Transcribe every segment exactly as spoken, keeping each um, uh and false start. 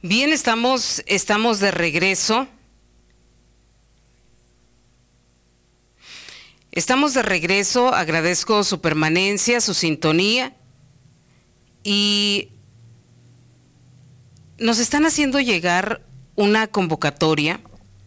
Bien, estamos, estamos de regreso. Estamos de regreso, agradezco su permanencia, su sintonía y nos están haciendo llegar una convocatoria,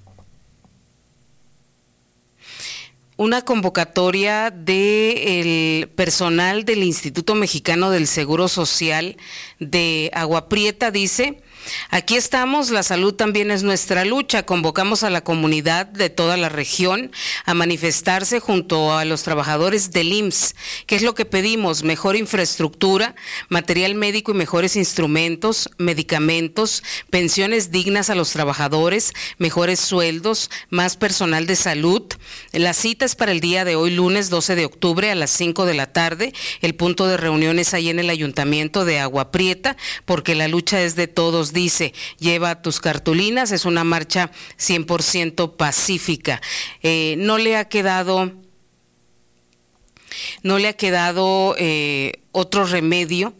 una convocatoria del personal del Instituto Mexicano del Seguro Social de Agua Prieta. Dice: aquí estamos, la salud también es nuestra lucha. Convocamos a la comunidad de toda la región a manifestarse junto a los trabajadores del I M S S. ¿Qué es lo que pedimos? Mejor infraestructura, material médico y mejores instrumentos, medicamentos, pensiones dignas a los trabajadores, mejores sueldos, más personal de salud. La cita es para el día de hoy, lunes doce de octubre a las cinco de la tarde. El punto de reunión es ahí en el Ayuntamiento de Agua Prieta, porque la lucha es de todos. Dice, lleva tus cartulinas, es una marcha cien por ciento pacífica. Eh, no le ha quedado, no le ha quedado eh, otro remedio,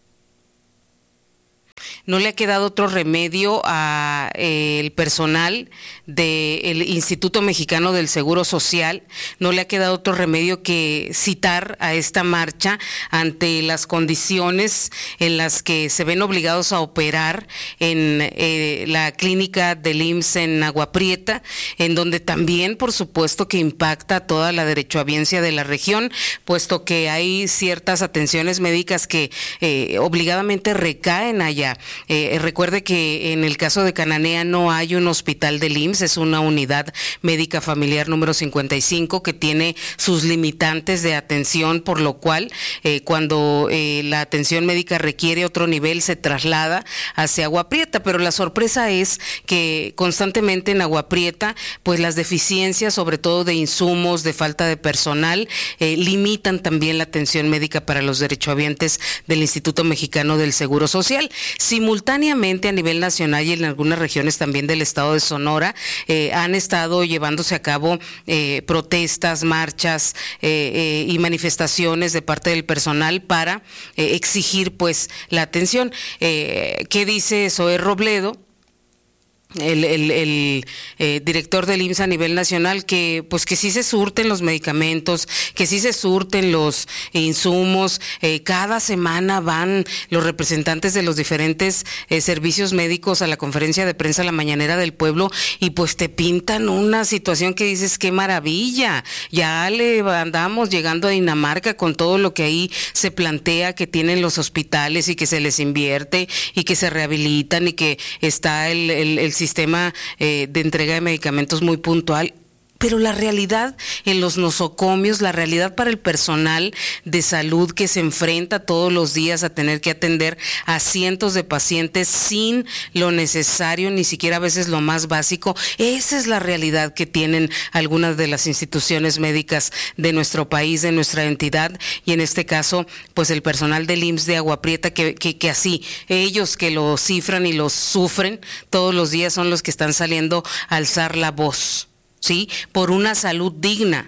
no le ha quedado otro remedio a eh, el personal del Instituto Mexicano del Seguro Social, no le ha quedado otro remedio que citar a esta marcha ante las condiciones en las que se ven obligados a operar en eh, la clínica del I M S S en Agua Prieta, en donde también, por supuesto, que impacta toda la derechohabiencia de la región, puesto que hay ciertas atenciones médicas que eh, obligadamente recaen allá. Eh, recuerde que en el caso de Cananea no hay un hospital del I M S S, es una unidad médica familiar número cincuenta y cinco que tiene sus limitantes de atención, por lo cual eh, cuando eh, la atención médica requiere otro nivel se traslada hacia Agua Prieta, pero la sorpresa es que constantemente en Agua Prieta pues las deficiencias, sobre todo de insumos, de falta de personal, eh, limitan también la atención médica para los derechohabientes del Instituto Mexicano del Seguro Social. Simultáneamente a nivel nacional y en algunas regiones también del estado de Sonora eh, han estado llevándose a cabo eh, protestas, marchas eh, eh, y manifestaciones de parte del personal para eh, exigir pues la atención. Eh, ¿Qué dice Zoé Robledo? El, el, el eh, director del I M S S a nivel nacional, que pues que sí se surten los medicamentos, que sí se surten los insumos, eh, cada semana van los representantes de los diferentes eh, servicios médicos a la conferencia de prensa La Mañanera del Pueblo y pues te pintan una situación que dices qué maravilla, ya le andamos llegando a Dinamarca con todo lo que ahí se plantea que tienen los hospitales y que se les invierte y que se rehabilitan y que está el, el, el sistema eh, de entrega de medicamentos muy puntual. Pero la realidad en los nosocomios, la realidad para el personal de salud que se enfrenta todos los días a tener que atender a cientos de pacientes sin lo necesario, ni siquiera a veces lo más básico, esa es la realidad que tienen algunas de las instituciones médicas de nuestro país, de nuestra entidad, y en este caso, pues el personal del I M S S de Agua Prieta, que, que, que así, ellos que lo cifran y lo sufren todos los días son los que están saliendo a alzar la voz, ¿sí? Por una salud digna.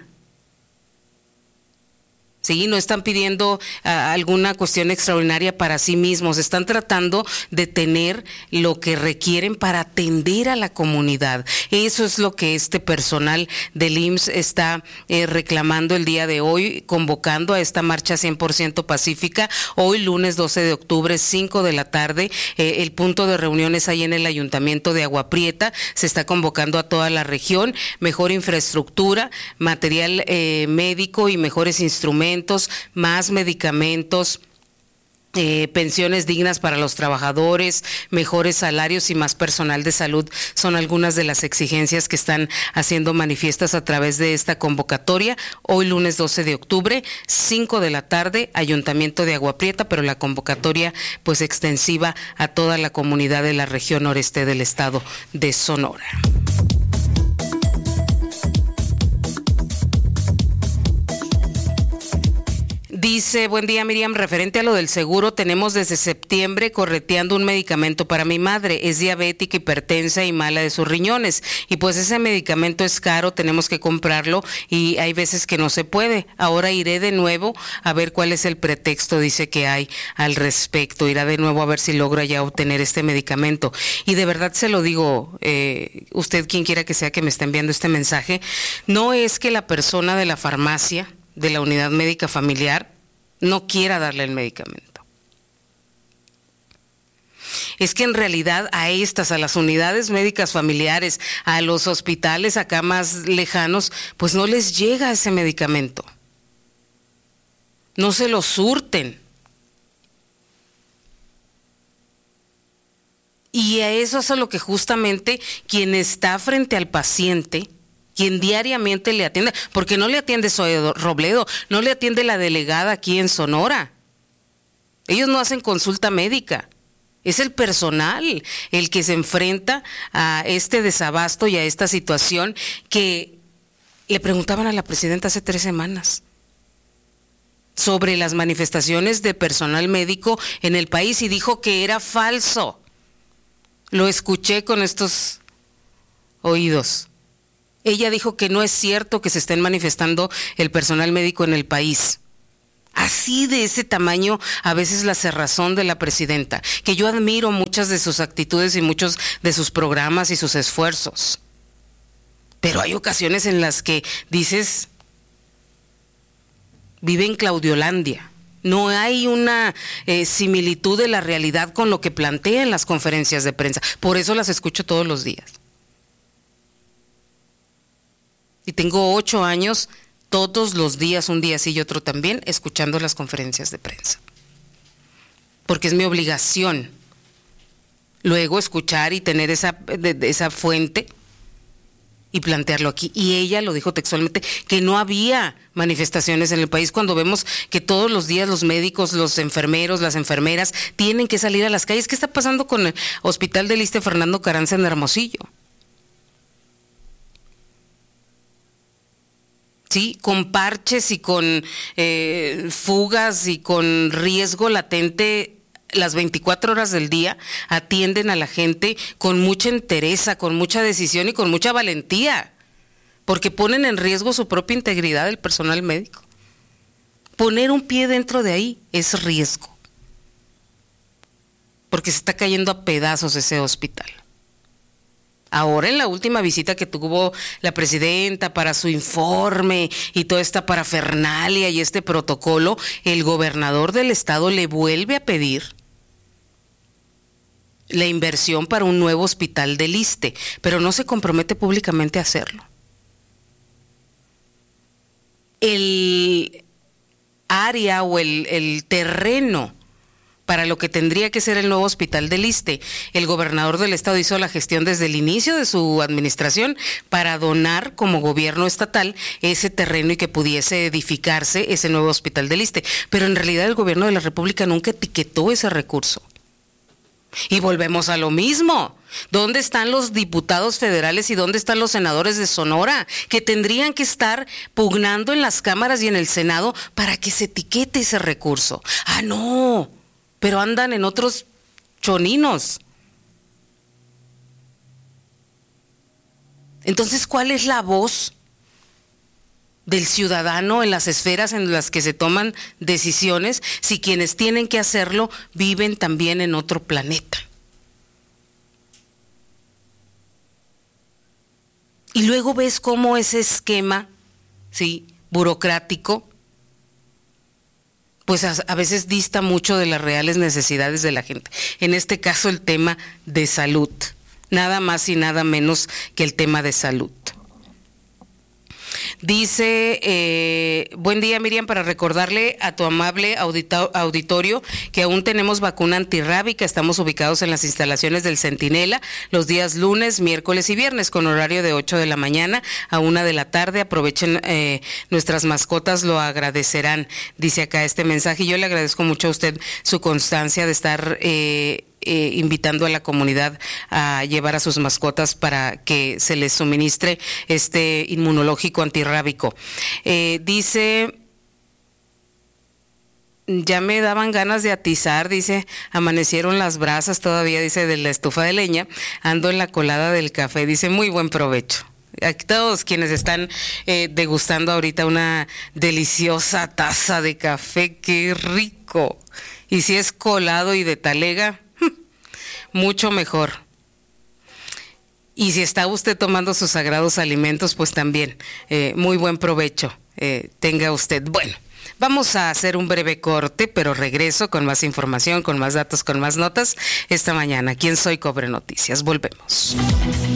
Sí, no están pidiendo uh, alguna cuestión extraordinaria para sí mismos, están tratando de tener lo que requieren para atender a la comunidad. Eso es lo que este personal del I M S S está eh, reclamando el día de hoy, convocando a esta marcha cien por ciento pacífica, hoy lunes doce de octubre, cinco de la tarde, eh, el punto de reunión es ahí en el Ayuntamiento de Agua Prieta, se está convocando a toda la región, mejor infraestructura, material eh, médico y mejores instrumentos, más medicamentos, eh, pensiones dignas para los trabajadores, mejores salarios y más personal de salud son algunas de las exigencias que están haciendo manifiestas a través de esta convocatoria. Hoy lunes doce de octubre, cinco de la tarde, Ayuntamiento de Agua Prieta, pero la convocatoria pues extensiva a toda la comunidad de la región noreste del estado de Sonora. Dice, buen día Miriam, referente a lo del seguro, tenemos desde septiembre correteando un medicamento para mi madre, es diabética, hipertensa y mala de sus riñones, y pues ese medicamento es caro, tenemos que comprarlo y hay veces que no se puede. Ahora iré de nuevo a ver cuál es el pretexto, dice que hay al respecto, irá de nuevo a ver si logra ya obtener este medicamento. Y de verdad se lo digo, eh, usted quien quiera que sea que me está enviando este mensaje, no es que la persona de la farmacia, de la unidad médica familiar, no quiera darle el medicamento. Es que en realidad a estas, a las unidades médicas familiares, a los hospitales acá más lejanos, pues no les llega ese medicamento. No se lo surten. Y a eso es a lo que justamente quien está frente al paciente, quien diariamente le atiende, porque no le atiende Zoe Robledo, no le atiende la delegada aquí en Sonora. Ellos no hacen consulta médica. Es el personal el que se enfrenta a este desabasto y a esta situación que le preguntaban a la presidenta hace tres semanas sobre las manifestaciones de personal médico en el país y dijo que era falso. Lo escuché con estos oídos. Ella dijo que no es cierto que se estén manifestando el personal médico en el país. Así de ese tamaño a veces la cerrazón de la presidenta, que yo admiro muchas de sus actitudes y muchos de sus programas y sus esfuerzos. Pero hay ocasiones en las que dices, vive en Claudiolandia. No hay una eh, similitud de la realidad con lo que plantea en las conferencias de prensa. Por eso las escucho todos los días. Y tengo ocho años, todos los días, un día sí y otro también, escuchando las conferencias de prensa. Porque es mi obligación luego escuchar y tener esa, de, de esa fuente y plantearlo aquí. Y ella lo dijo textualmente, que no había manifestaciones en el país, cuando vemos que todos los días los médicos, los enfermeros, las enfermeras tienen que salir a las calles. ¿Qué está pasando con el Hospital del Iste Fernando Carranza en Hermosillo? Sí, con parches y con eh, fugas y con riesgo latente las veinticuatro horas del día, atienden a la gente con mucha entereza, con mucha decisión y con mucha valentía, porque ponen en riesgo su propia integridad el personal médico. Poner un pie dentro de ahí es riesgo, porque se está cayendo a pedazos ese hospital. Ahora, en la última visita que tuvo la presidenta para su informe y toda esta parafernalia y este protocolo, el gobernador del estado le vuelve a pedir la inversión para un nuevo hospital del Iste, pero no se compromete públicamente a hacerlo. El área o el, el terreno para lo que tendría que ser el nuevo hospital del Iste, el gobernador del estado hizo la gestión desde el inicio de su administración para donar como gobierno estatal ese terreno y que pudiese edificarse ese nuevo hospital del Iste. Pero en realidad el gobierno de la República nunca etiquetó ese recurso. Y volvemos a lo mismo. ¿Dónde están los diputados federales y dónde están los senadores de Sonora que tendrían que estar pugnando en las cámaras y en el Senado para que se etiquete ese recurso? Ah, no, pero andan en otros choninos. Entonces, ¿cuál es la voz del ciudadano en las esferas en las que se toman decisiones si quienes tienen que hacerlo viven también en otro planeta? Y luego ves cómo ese esquema, sí, burocrático, pues a, a veces dista mucho de las reales necesidades de la gente. En este caso, el tema de salud, nada más y nada menos que el tema de salud. Dice, eh, buen día Miriam, para recordarle a tu amable audito, auditorio que aún tenemos vacuna antirrábica, estamos ubicados en las instalaciones del Centinela los días lunes, miércoles y viernes con horario de ocho de la mañana a una de la tarde, aprovechen, eh, nuestras mascotas lo agradecerán, dice acá este mensaje, y yo le agradezco mucho a usted su constancia de estar eh, Eh, invitando a la comunidad a llevar a sus mascotas para que se les suministre este inmunológico antirrábico. Eh, dice, Ya me daban ganas de atizar, dice, amanecieron las brasas todavía, dice, de la estufa de leña, ando en la colada del café, dice, muy buen provecho. A todos quienes están eh, degustando ahorita una deliciosa taza de café, qué rico. Y si es colado y de talega, mucho mejor. Y si está usted tomando sus sagrados alimentos, pues también, eh, muy buen provecho eh, tenga usted. Bueno. Vamos a hacer un breve corte, pero regreso con más información, con más datos, con más notas esta mañana. ¿Quién soy? Cobre Noticias. Volvemos.